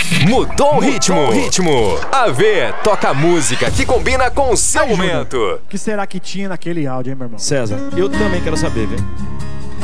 Mudou o ritmo. AV toca música que combina com o seu momento. O que será que tinha naquele áudio, hein, meu irmão? César, eu também quero saber, viu?